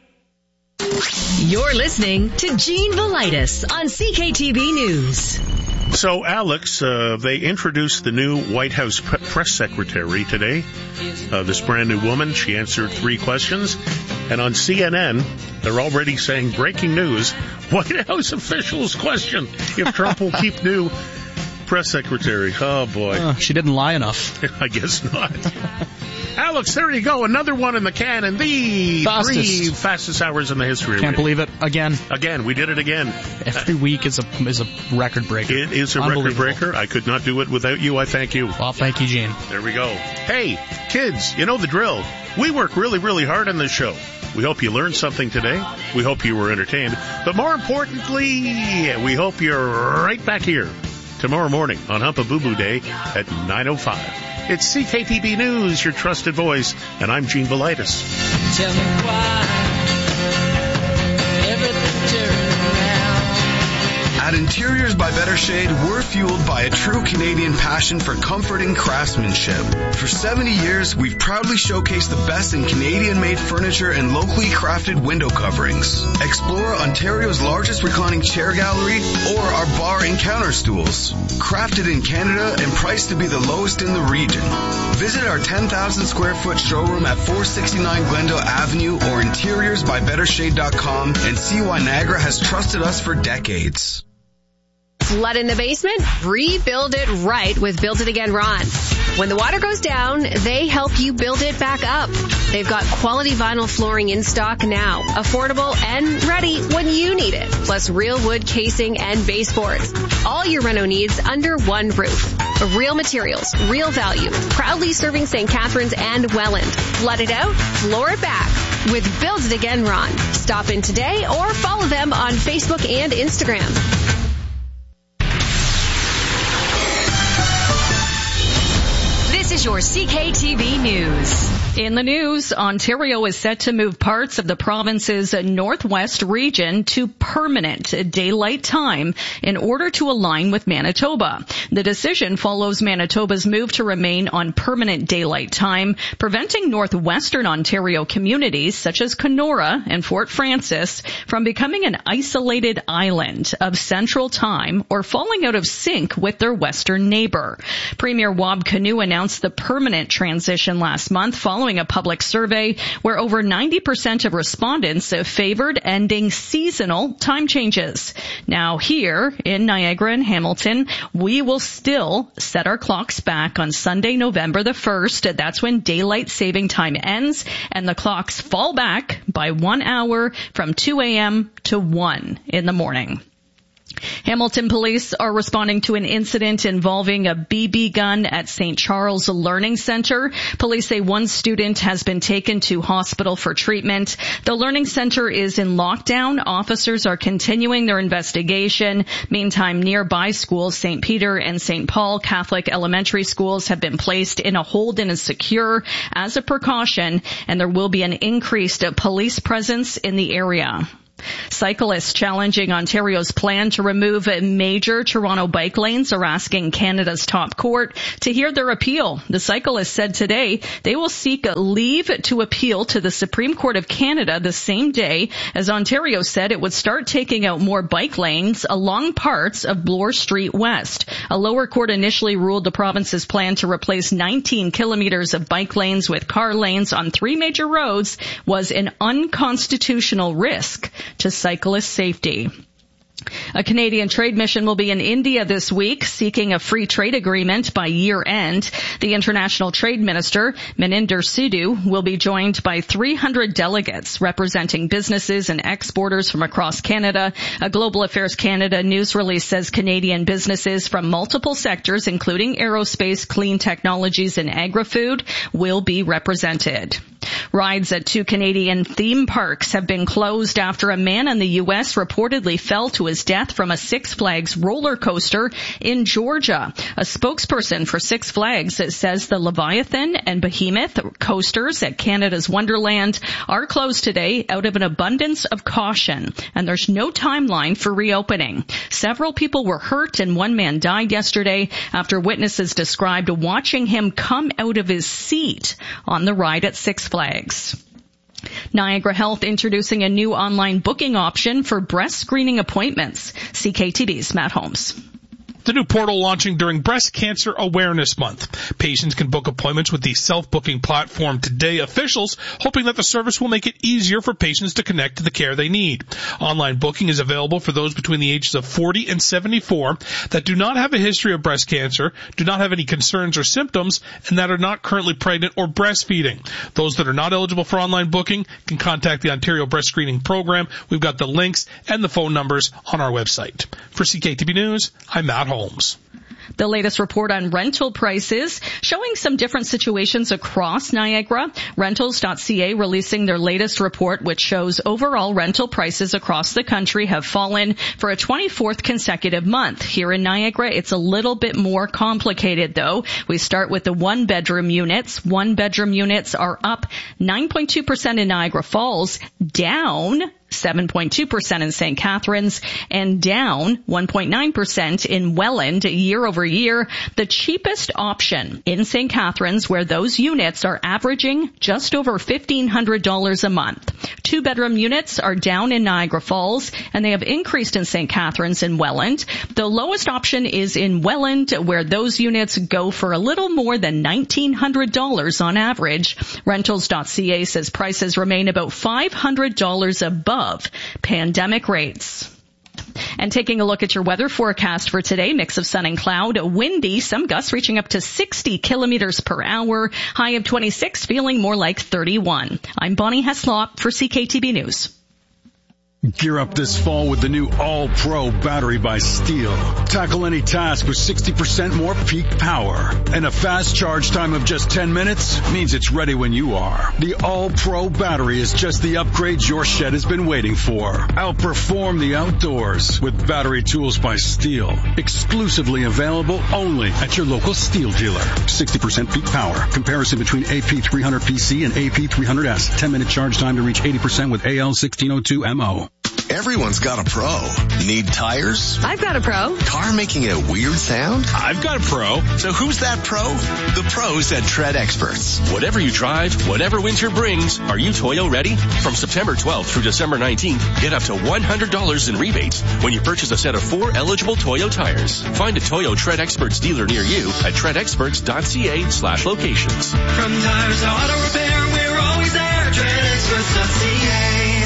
You're listening to Gene Velitis on C K T V News. So, Alex, uh, they introduced the new White House pre- press secretary today, uh, this brand new woman. She answered three questions. And on C N N, they're already saying, breaking news, White House officials question if Trump will keep new press secretary. Oh, boy. Uh, she didn't lie enough. I guess not. Alex, there you go. Another one in the can and the fastest. three fastest hours in the history. Can't believe it. Again. Again. We did it again. Every week is a is a record breaker. It is a record breaker. I could not do it without you. I thank you. Well, thank you, Gene. There we go. Hey, kids, you know the drill. We work really, really hard on this show. We hope you learned something today. We hope you were entertained. But more importantly, we hope you're right back here tomorrow morning on Humpa Boo Boo Day at nine oh five. It's C K T V News, your trusted voice, and I'm Gene Velitis. Tell me why everything turned around. At Interiors by Better Shade, we're fueled by a true Canadian passion for comfort and craftsmanship. For seventy years, we've proudly showcased the best in Canadian-made furniture and locally crafted window coverings. Explore Ontario's largest reclining chair gallery or our bar and counter stools. Crafted in Canada and priced to be the lowest in the region. Visit our ten thousand square foot showroom at four sixty-nine Glendale Avenue or interiors by better shade dot com and see why Niagara has trusted us for decades. Flood in the basement? Rebuild it right with Build It Again Ron. When the water goes down, they help you build it back up. They've got quality vinyl flooring in stock now, affordable and ready when you need it, plus real wood casing and baseboards. All your reno needs under one roof. Real materials, real value, proudly serving Saint Catharines and Welland. Flood it out, floor it back with Build It Again Ron. Stop in today or follow them on Facebook and Instagram. This is your C K T V News. In the news, Ontario is set to move parts of the province's northwest region to permanent daylight time in order to align with Manitoba. The decision follows Manitoba's move to remain on permanent daylight time, preventing northwestern Ontario communities such as Kenora and Fort Frances from becoming an isolated island of central time or falling out of sync with their western neighbor. Premier Wab Kinew announced the permanent transition last month following a public survey where over ninety percent of respondents favored ending seasonal time changes. Now here in Niagara and Hamilton, we will still set our clocks back on Sunday, November the first. That's when daylight saving time ends, and the clocks fall back by one hour from two a.m. to one in the morning. Hamilton police are responding to an incident involving a B B gun at Saint Charles Learning Center. Police say one student has been taken to hospital for treatment. The learning center is in lockdown. Officers are continuing their investigation. Meantime, nearby schools, Saint Peter and Saint Paul Catholic Elementary Schools, have been placed in a hold and is secure as a precaution, and there will be an increased police presence in the area. Cyclists challenging Ontario's plan to remove major Toronto bike lanes are asking Canada's top court to hear their appeal. The cyclists said today they will seek leave to appeal to the Supreme Court of Canada the same day as Ontario said it would start taking out more bike lanes along parts of Bloor Street West. A lower court initially ruled the province's plan to replace nineteen kilometers of bike lanes with car lanes on three major roads was an unconstitutional risk to cyclist safety. A Canadian trade mission will be in India this week, seeking a free trade agreement by year end. The international trade minister, Maninder Sidhu, will be joined by three hundred delegates representing businesses and exporters from across Canada. A Global Affairs Canada news release says Canadian businesses from multiple sectors, including aerospace, clean technologies, and agri-food, will be represented. Rides at two Canadian theme parks have been closed after a man in the U S reportedly fell to his death from a Six Flags roller coaster in Georgia. A spokesperson for Six Flags says the Leviathan and Behemoth coasters at Canada's Wonderland are closed today out of an abundance of caution, and there's no timeline for reopening. Several people were hurt and one man died yesterday after witnesses described watching him come out of his seat on the ride at Six Flags. Niagara Health introducing a new online booking option for breast screening appointments. C K T V's Matt Holmes. The new portal launching during Breast Cancer Awareness Month. Patients can book appointments with the self-booking platform today. Officials hoping that the service will make it easier for patients to connect to the care they need. Online booking is available for those between the ages of forty and seventy-four that do not have a history of breast cancer, do not have any concerns or symptoms, and that are not currently pregnant or breastfeeding. Those that are not eligible for online booking can contact the Ontario Breast Screening Program. We've got the links and the phone numbers on our website. For C K T B News, I'm Matt Holmes. Holmes. The latest report on rental prices showing some different situations across Niagara. Rentals dot C A releasing their latest report, which shows overall rental prices across the country have fallen for a twenty-fourth consecutive month. Here in Niagara, it's a little bit more complicated, though. We start with the one-bedroom units. One-bedroom units are up nine point two percent in Niagara Falls, down seven point two percent in Saint Catharines, and down one point nine percent in Welland year over year. The cheapest option in Saint Catharines, where those units are averaging just over fifteen hundred dollars a month. Two-bedroom units are down in Niagara Falls, and they have increased in Saint Catharines and Welland. The lowest option is in Welland, where those units go for a little more than nineteen hundred dollars on average. Rentals dot C A says prices remain about five hundred dollars above pandemic rates. And taking a look at your weather forecast for today, mix of sun and cloud, windy, some gusts reaching up to sixty kilometers per hour, high of twenty-six, feeling more like thirty-one. I'm Bonnie Heslop for C K T B News. Gear up this fall with the new All-Pro battery by Steel. Tackle any task with sixty percent more peak power. And a fast charge time of just ten minutes means it's ready when you are. The All-Pro battery is just the upgrade your shed has been waiting for. Outperform the outdoors with battery tools by Steel. Exclusively available only at your local Steel dealer. sixty percent peak power. Comparison between A P three hundred P C and A P three hundred S. ten minute charge time to reach eighty percent with A L sixteen oh two M O. Everyone's got a pro. Need tires? I've got a pro. Car making a weird sound? I've got a pro. So who's that pro? The pros at Tread Experts. Whatever you drive, whatever winter brings, are you Toyo ready? From September twelfth through December nineteenth, get up to one hundred dollars in rebates when you purchase a set of four eligible Toyo tires. Find a Toyo Tread Experts dealer near you at tread experts dot c a slash locations. From tires to auto repair, we're always there. tread experts dot c a.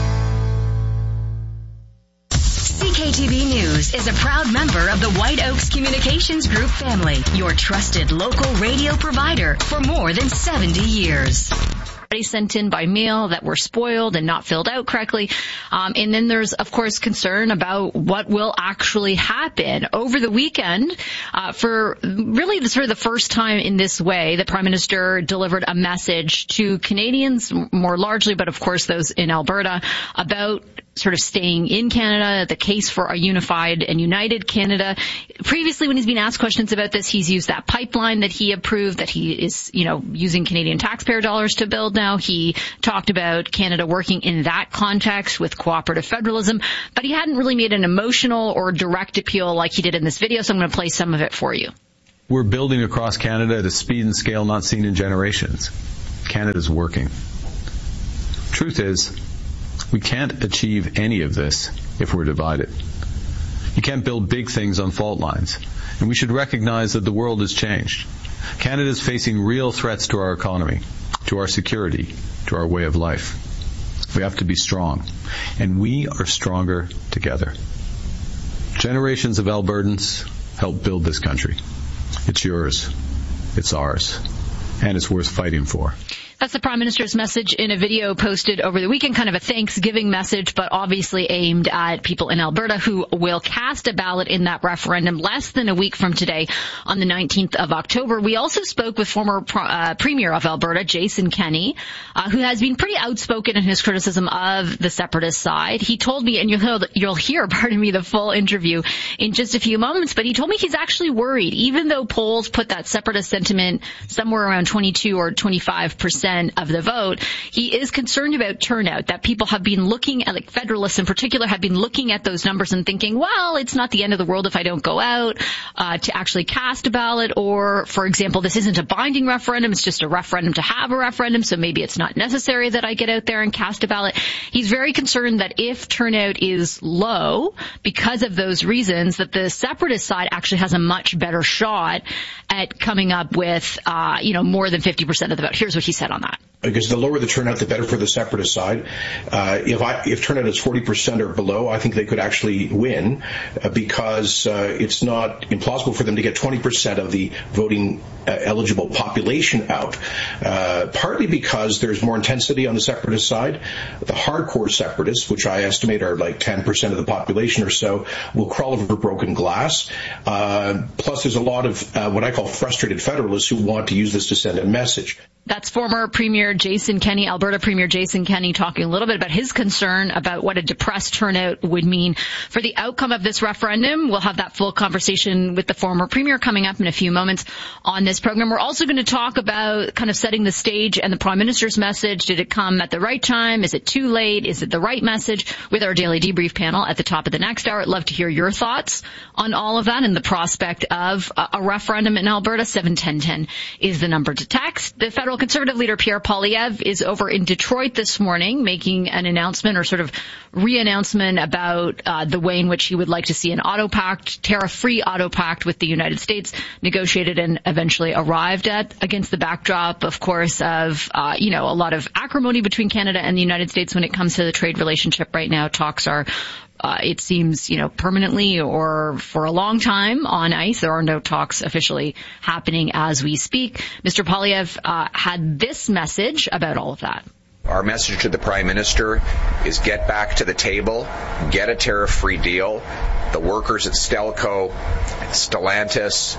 C K T V News is a proud member of the White Oaks Communications Group family, your trusted local radio provider for more than seventy years. Sent in by mail that were spoiled and not filled out correctly. Um, and then there's, of course, concern about what will actually happen over the weekend. Uh, for really the, sort of the first time in this way, the Prime Minister delivered a message to Canadians more largely, but of course those in Alberta, about sort of staying in Canada, the case for a unified and united Canada. Previously, when he's been asked questions about this, he's used that pipeline that he approved, that he is, you know, using Canadian taxpayer dollars to build now. He talked about Canada working in that context with cooperative federalism, but he hadn't really made an emotional or direct appeal like he did in this video, so I'm going to play some of it for you. We're building across Canada at a speed and scale not seen in generations. Canada's working. Truth is, we can't achieve any of this if we're divided. You can't build big things on fault lines. And we should recognize that the world has changed. Canada is facing real threats to our economy, to our security, to our way of life. We have to be strong. And we are stronger together. Generations of Albertans helped build this country. It's yours. It's ours. And it's worth fighting for. That's the Prime Minister's message in a video posted over the weekend, kind of a Thanksgiving message, but obviously aimed at people in Alberta who will cast a ballot in that referendum less than a week from today on the nineteenth of October. We also spoke with former uh, Premier of Alberta, Jason Kenney, uh, who has been pretty outspoken in his criticism of the separatist side. He told me, and you'll, you'll hear, pardon me, the full interview in just a few moments, but he told me he's actually worried, even though polls put that separatist sentiment somewhere around twenty-two or twenty-five percent of the vote, he is concerned about turnout, that people have been looking at, like Federalists in particular, have been looking at those numbers and thinking, well, it's not the end of the world if I don't go out uh, to actually cast a ballot, or, for example, this isn't a binding referendum, it's just a referendum to have a referendum, so maybe it's not necessary that I get out there and cast a ballot. He's very concerned that if turnout is low because of those reasons, that the separatist side actually has a much better shot at coming up with, uh, you know, more than fifty percent of the vote. Here's what he said on that. Because the lower the turnout, the better for the separatist side. Uh, if I, if turnout is forty percent or below, I think they could actually win uh, because uh, it's not implausible for them to get twenty percent of the voting uh, eligible population out. Uh, partly because there's more intensity on the separatist side. The hardcore separatists, which I estimate are like ten percent of the population or so, will crawl over broken glass. Uh, plus, there's a lot of uh, what I call frustrated federalists who want to use this to send a message. That's former Premier Jason Kenney, Alberta Premier Jason Kenney, talking a little bit about his concern about what a depressed turnout would mean for the outcome of this referendum. We'll have that full conversation with the former Premier coming up in a few moments on this program. We're also going to talk about kind of setting the stage and the Prime Minister's message. Did it come at the right time? Is it too late? Is it the right message? With our daily debrief panel at the top of the next hour. I'd love to hear your thoughts on all of that and the prospect of a referendum in Alberta. seven ten ten is the number to text. The federal Conservative leader Pierre Poilievre is over in Detroit this morning making an announcement or sort of re-announcement about uh, the way in which he would like to see an auto pact, tariff-free auto pact with the United States negotiated and eventually arrived at, against the backdrop, of course, of, uh, you know, a lot of acrimony between Canada and the United States when it comes to the trade relationship right now. Talks are Uh, it seems, you know, permanently or for a long time on ice. There are no talks officially happening as we speak. Mister Poilievre uh, had this message about all of that. our message to the Prime Minister is get back to the table, get a tariff-free deal. The workers at Stelco, Stellantis,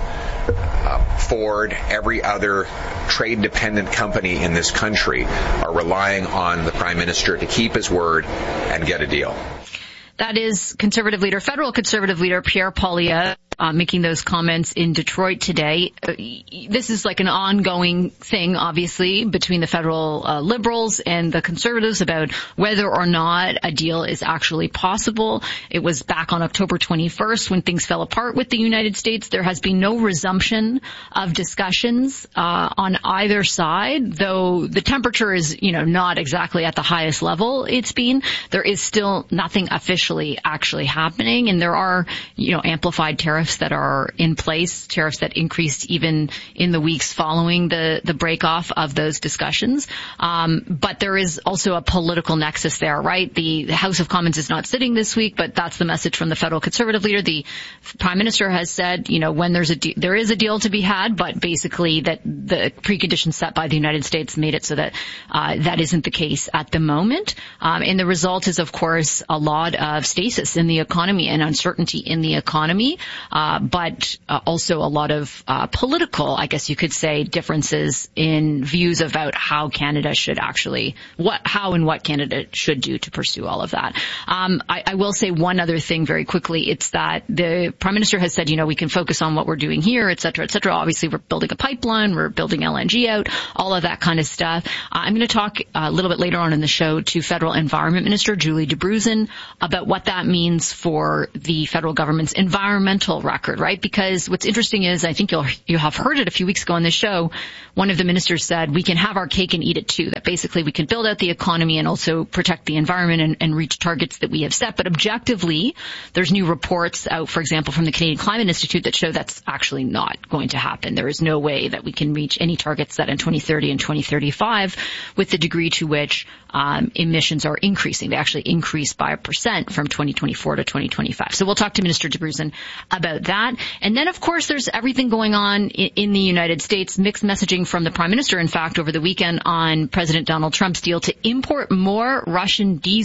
uh, Ford, every other trade-dependent company in this country are relying on the Prime Minister to keep his word and get a deal. That is Conservative leader, federal Conservative leader Pierre Poilievre, uh, making those comments in Detroit today. Uh, this is like an ongoing thing, obviously, between the federal uh, Liberals and the Conservatives about whether or not a deal is actually possible. It was back on October twenty-first when things fell apart with the United States. There has been no resumption of discussions uh, on either side, though the temperature is, you know, not exactly at the highest level it's been. There is still nothing officially actually happening, and there are, you know, amplified tariffs that are in place, tariffs that increased even in the weeks following the, the break off of those discussions. Um, but there is also a political nexus there, right? The, the House of Commons is not sitting this week, but that's the message from the federal Conservative leader. The Prime Minister has said, you know, when there's a de- there is a deal to be had, but basically that the preconditions set by the United States made it so that uh, that isn't the case at the moment. Um, and the result is, of course, a lot of stasis in the economy and uncertainty in the economy. Uh, but uh, also a lot of uh, political, I guess you could say, differences in views about how Canada should actually, what, how and what Canada should do to pursue all of that. Um, I, I will say one other thing very quickly. It's that the Prime Minister has said, you know, we can focus on what we're doing here, et cetera, et cetera. Obviously, we're building a pipeline, we're building L N G out, all of that kind of stuff. Uh, I'm going to talk a little bit later on in the show to Federal Environment Minister Julie DeBruzen about what that means for the federal government's environmental record, right? Because what's interesting is, I think you'll you have heard it a few weeks ago on this show, one of the ministers said we can have our cake and eat it too, that basically we can build out the economy and also protect the environment and, and reach targets that we have set. But objectively, there's new reports out, for example, from the Canadian Climate Institute that show that's actually not going to happen. There is no way that we can reach any targets set in twenty thirty and twenty thirty-five with the degree to which um, emissions are increasing. They actually increase by a percent from twenty twenty-four to twenty twenty-five. So we'll talk to Minister DeBruzen about that. And then, of course, there's everything going on in, in the United States, mixed messaging from the Prime Minister, in fact, over the weekend on President Donald Trump's deal to import more Russian diesel.